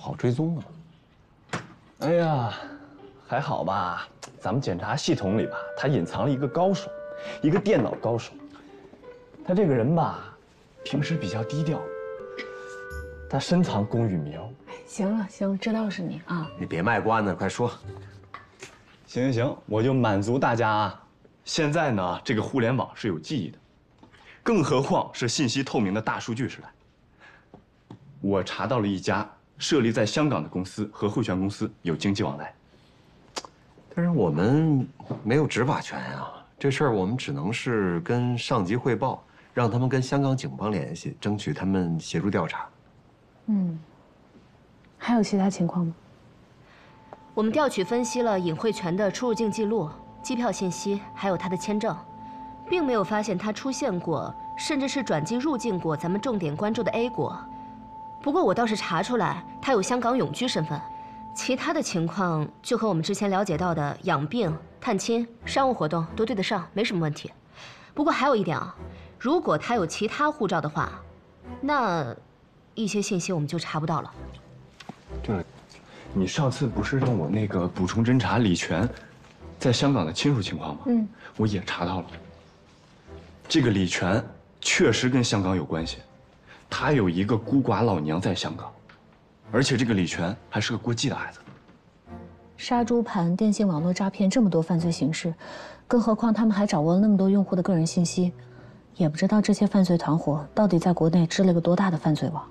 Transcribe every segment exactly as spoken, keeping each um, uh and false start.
好追踪啊。哎呀，还好吧，咱们检查系统里吧，他隐藏了一个高手，一个电脑高手。他这个人吧，平时比较低调，他深藏功与名。 行了行了，知道是你啊。 你别卖关子，快说。 行行行，我就满足大家啊。现在呢，这个互联网是有记忆的，更何况是信息透明的大数据时代。我查到了一家设立在香港的公司和汇泉公司有经济往来。 但是我们没有执法权呀，这事儿我们只能是跟上级汇报，让他们跟香港警方联系，争取他们协助调查。 嗯。还有其他情况吗？ 我们调取分析了尹慧泉的出入境记录、机票信息，还有他的签证，并没有发现他出现过，甚至是转机入境过咱们重点关注的 A 国。不过我倒是查出来他有香港永居身份，其他的情况就和我们之前了解到的养病、探亲、商务活动都对得上，没什么问题。不过还有一点啊，如果他有其他护照的话，那一些信息我们就查不到了。 对了，你上次不是让我那个补充侦查李全在香港的亲属情况吗？嗯，我也查到了。这个李全确实跟香港有关系，他有一个孤寡老娘在香港，而且这个李全还是个过继的孩子。 杀猪盘、电信网络诈骗这么多犯罪形式，更何况他们还掌握了那么多用户的个人信息，也不知道这些犯罪团伙到底在国内织了个多大的犯罪网。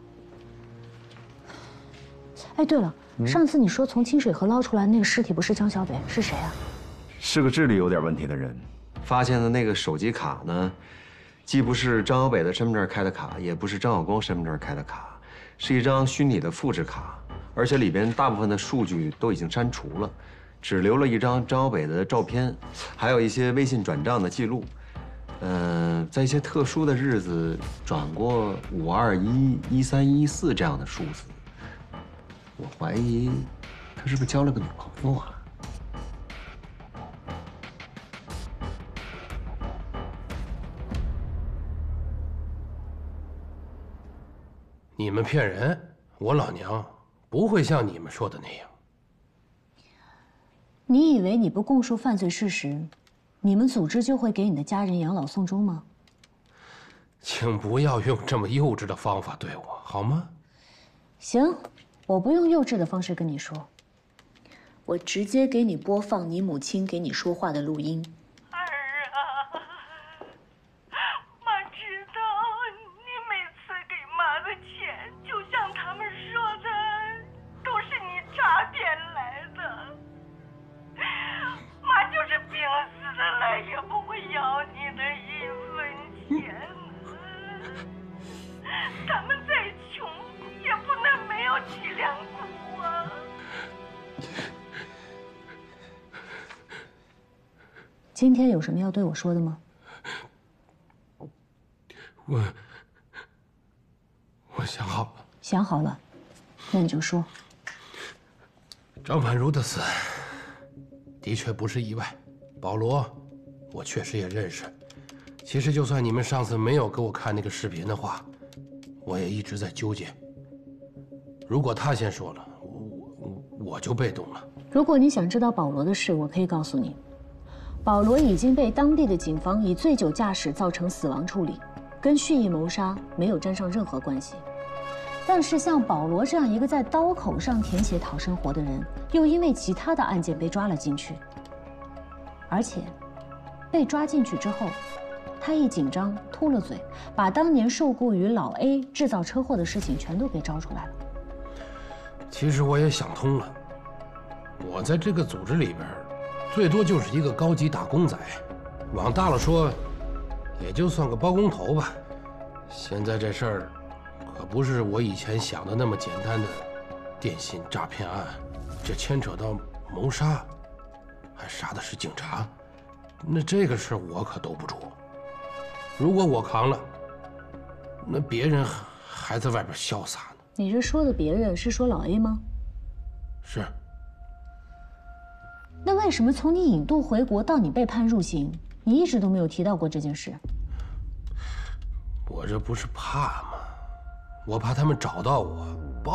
哎，对了，嗯、上次你说从清水河捞出来那个尸体不是张小北，是谁啊？ 是个智力有点问题的人。发现的那个手机卡呢，既不是张小北的身份证开的卡，也不是张晓光身份证开的卡，是一张虚拟的复制卡，而且里边大部分的数据都已经删除了，只留了一张张小北的照片，还有一些微信转账的记录。嗯、呃，在一些特殊的日子转过五二一、一三一四这样的数字。我怀疑他是不是交了个女朋友啊？ 你们骗人，我老娘不会像你们说的那样。 你以为你不供述犯罪事实，你们组织就会给你的家人养老送终吗？ 请不要用这么幼稚的方法对我，好吗？ 行。我不用幼稚的方式跟你说，我直接给你播放你母亲给你说话的录音。 儿啊，妈知道你每次给妈的钱，就像他们说的，都是你诈骗来的。妈就是病死的了，也不会要你的一分钱。他们再穷，也不能没有脊梁骨啊！ 今天有什么要对我说的吗？ 我我想好了。 想好了，那你就说。 张婉如的死的确不是意外，保罗，我确实也认识。其实，就算你们上次没有给我看那个视频的话，我也一直在纠结。如果他先说了，我我我就被动了。 如果你想知道保罗的事，我可以告诉你，保罗已经被当地的警方以醉酒驾驶造成死亡处理，跟蓄意谋杀没有沾上任何关系。但是像保罗这样一个在刀口上填写讨生活的人，又因为其他的案件被抓了进去，而且被抓进去之后，他一紧张秃了嘴，把当年受雇于老 A 制造车祸的事情全都给招出来了。 其实我也想通了，我在这个组织里边，最多就是一个高级打工仔，往大了说，也就算个包工头吧。现在这事儿，可不是我以前想的那么简单的电信诈骗案，这牵扯到谋杀，还杀的是警察，那这个事我可兜不住。如果我扛了，那别人还在外边潇洒呢。 你这说的别人是说老 A 吗？ 是。 那为什么从你引渡回国到你被判入刑，你一直都没有提到过这件事？ 我这不是怕吗？我怕他们找到我，